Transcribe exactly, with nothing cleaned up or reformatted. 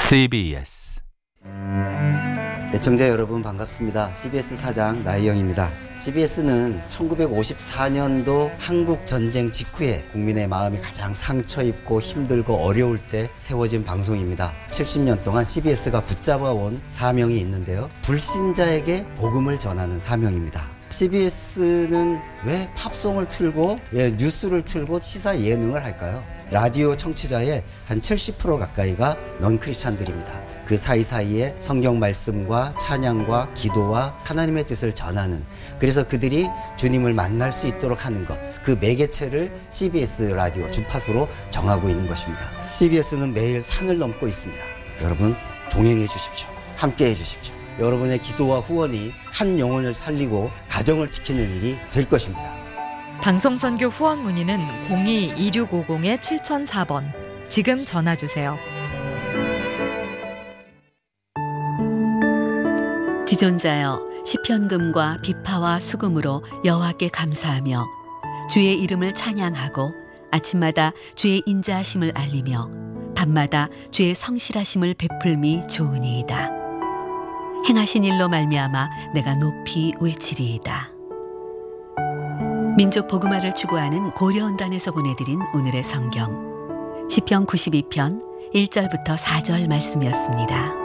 씨비에스 애청자 여러분 반갑습니다. 씨비에스 사장 나희영입니다. 씨비에스는 천구백오십사 년도 한국 전쟁 직후에 국민의 마음이 가장 상처 입고 힘들고 어려울 때 세워진 방송입니다. 칠십 년 동안 씨비에스가 붙잡아온 사명이 있는데요. 불신자에게 복음을 전하는 사명입니다. 씨비에스는 왜 팝송을 틀고 예, 뉴스를 틀고 시사 예능을 할까요? 라디오 청취자의 한 칠십 퍼센트 가까이가 넌 크리스찬들입니다. 그 사이사이에 성경 말씀과 찬양과 기도와 하나님의 뜻을 전하는, 그래서 그들이 주님을 만날 수 있도록 하는 것, 그 매개체를 씨비에스 라디오 주파수로 정하고 있는 것입니다. 씨비에스는 매일 산을 넘고 있습니다. 여러분 동행해 주십시오. 함께 해 주십시오. 여러분의 기도와 후원이 한 영혼을 살리고 가정을 지키는 일이 될 것입니다. 방송선교 후원 문의는 공이 이육오공 칠공공사 번. 지금 전화주세요. 지존자여, 시편금과 비파와 수금으로 여호와께 감사하며 주의 이름을 찬양하고 아침마다 주의 인자하심을 알리며 밤마다 주의 성실하심을 베풀미 좋으니이다. 행하신 일로 말미암아 내가 높이 외치리이다. 민족 복음화를 추구하는 고려언단에서 보내드린 오늘의 성경 시편 구십이 편 일 절부터 사 절 말씀이었습니다.